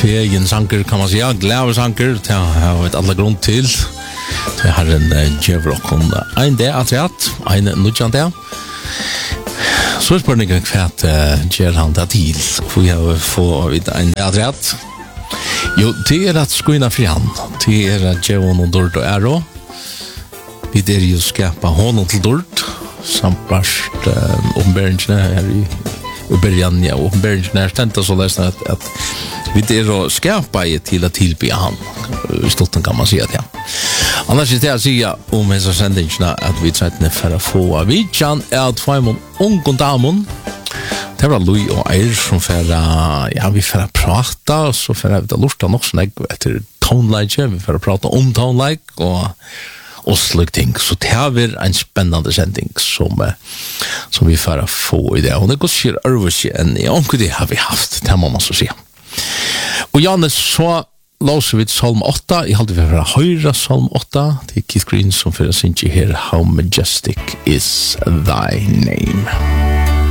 fegen sanker kan man säga, glädje sanker, det har vi alla grund till. Det har en djävulokon en dag att en nutjan dag. Så spurningen kvart ger han det till. Får jag få vid en dag att. Jo, det är att skuina för han. Det är att ge honom dörd och ära. Vi där ju skapa honom till dörd. Sampast uppenbarelsen här i början, ja, uppenbarelsen är stänt så läst att vi där att skapa till att tillbe han. I stort kan man säga det. Annars är det att säga om dessa sändningarna att vi träffar för att få vidjan är att få ung damon. Det var Louis och Eir som ja, vi får prata, så får vi lusta nog snägg efter tonelike, vi får prata om tonelike och slik ting. Så det här är en spännande sändning som vi får få i det. Och det går sig överse än i omkring det har vi haft, det må man så säga. Och Janne, så låser vi Psalm 8, i halvdelen vi får höra Psalm 8, det är Keith Green som får synge här, How Majestic is Thy Name.